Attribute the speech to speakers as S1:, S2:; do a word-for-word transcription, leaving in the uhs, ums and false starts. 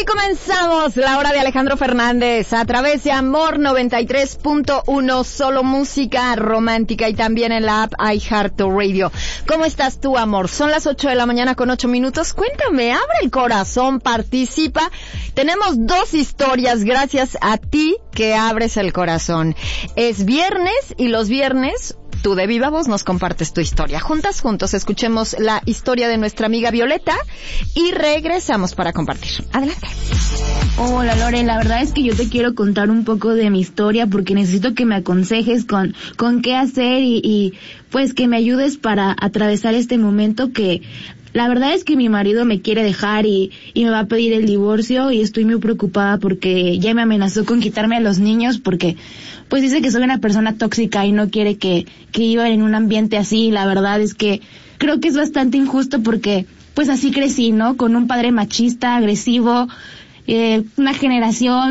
S1: Así comenzamos la hora de Alejandro Fernández a través de Amor noventa y tres punto uno, solo música romántica y también en la app iHeartRadio. ¿Cómo estás tú, amor? Son las ocho de la mañana con ocho minutos. Cuéntame, abre el corazón, participa. Tenemos dos historias gracias a ti que abres el corazón. Es viernes y los viernes tú de viva voz nos compartes tu historia. Juntas, juntos, escuchemos la historia de nuestra amiga Violeta y regresamos para compartir. Adelante.
S2: Hola, Lore, la verdad es que yo te quiero contar un poco de mi historia porque necesito que me aconsejes con, con qué hacer y, y pues que me ayudes para atravesar este momento que la verdad es que mi marido me quiere dejar y, y me va a pedir el divorcio y estoy muy preocupada porque ya me amenazó con quitarme a los niños porque pues dice que soy una persona tóxica y no quiere que, que viva en un ambiente así. La verdad es que creo que es bastante injusto porque pues así crecí, ¿no? Con un padre machista, agresivo, eh, una generación